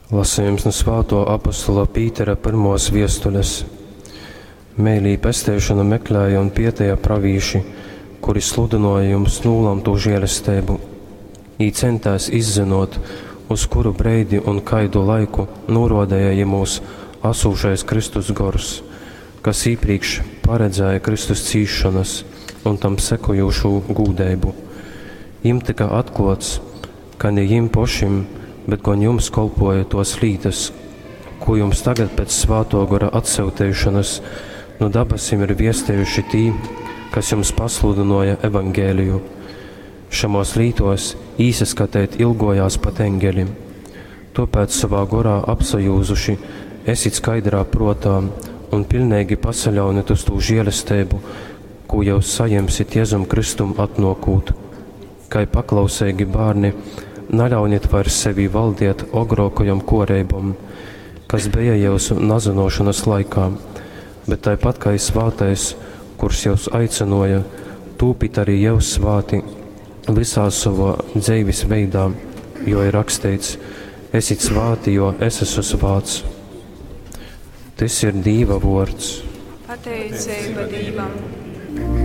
Lasījums no Svēto apostola Pītera pirmos viestuļas. Mēlī pestēšanu meklēja un pietēja pravīši, kuri sludināja jums nūlamtu žēlestību. Ī centās izzinot, uz kuru breidi un kaidu laiku norodēja mūs asūšais Kristus gors, kas īpriekš paredzēja Kristus cīšanas un tam sekojošu gūdeibu. Jim tika atklāts, ka ne jim pošim, bet gan jums kolpoja tos lītas, ko jums tagad pēc Svēto gara atsevtēšanas no dabasim ir viestējuši tī, kas jums pasludināja evangēliju. Šamos lītos īsaskatēt ilgojās pat eņgeļi. Topēc savā gorā apsajūzuši esit skaidrā protā un pilnīgi pasaļaunit uz tū žēlestību, ko jau sajemsit Jēzum Kristum atnokūt. Kai paklausīgi bārni, naļauniet vairs sevi valdiet ogrokajam koreibam, kas bija jūsu nazinošanas laikā, bet tāpat kā svātais, kurš jūs aicinoja, tūpīt arī jūs svāti visā savā dzīves veidā, jo ir rakstīts, esit svāti, jo es esmu svāts. Tas ir Dieva vārds. Pateicība Dievam.